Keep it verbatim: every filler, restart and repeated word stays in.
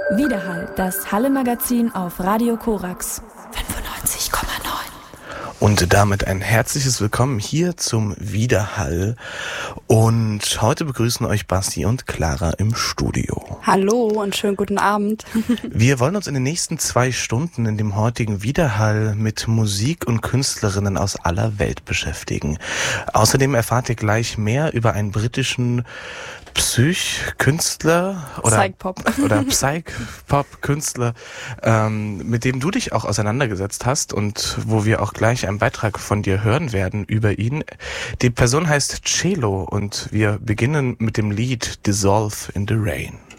Widerhall, das Halle-Magazin auf Radio Korax fünfundneunzig Komma neun. Und damit ein herzliches Willkommen hier zum Widerhall. Und heute begrüßen euch Basti und Clara im Studio. Hallo und schönen guten Abend. Wir wollen uns in den nächsten zwei Stunden in dem heutigen Widerhall mit Musik und Künstlerinnen aus aller Welt beschäftigen. Außerdem erfahrt ihr gleich mehr über einen britischen Psych-Künstler oder Psych-Pop. oder Psych-Pop-Künstler, ähm, mit dem du dich auch auseinandergesetzt hast und wo wir auch gleich einen Beitrag von dir hören werden über ihn. Die Person heißt Celo und wir beginnen mit dem Lied Dissolve in the Rain.